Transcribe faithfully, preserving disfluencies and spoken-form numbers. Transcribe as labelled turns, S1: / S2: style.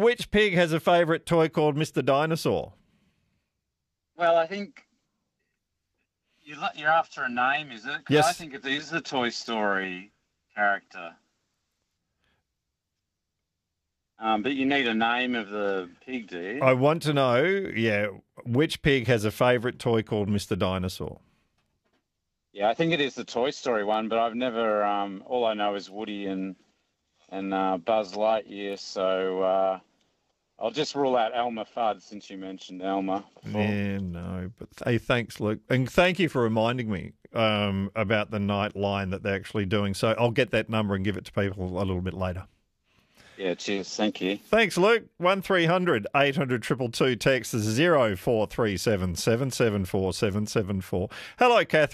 S1: which pig has a favourite toy called Mister Dinosaur?
S2: Well, I think you're you're after a name, is it? 'Cause
S1: Yes.
S2: I think it is the Toy Story character. Um, but you need a name of the pig, do you?
S1: I want to know, yeah, which pig has a favourite toy called Mister Dinosaur?
S2: Yeah, I think it is the Toy Story one, but I've never. Um, all I know is Woody and and uh, Buzz Lightyear. So uh, I'll just rule out Elmer Fudd since you mentioned Elmer before.
S1: Yeah, no. But hey, thanks, Luke, and thank you for reminding me um, about the night line that they're actually doing. So I'll get that number and give it to people a little bit later.
S2: Yeah, cheers. Thank you.
S1: Thanks, Luke. One three hundred eight hundred two two two. Text is zero four three seven seven seven four seven seven four. Hello, Catherine.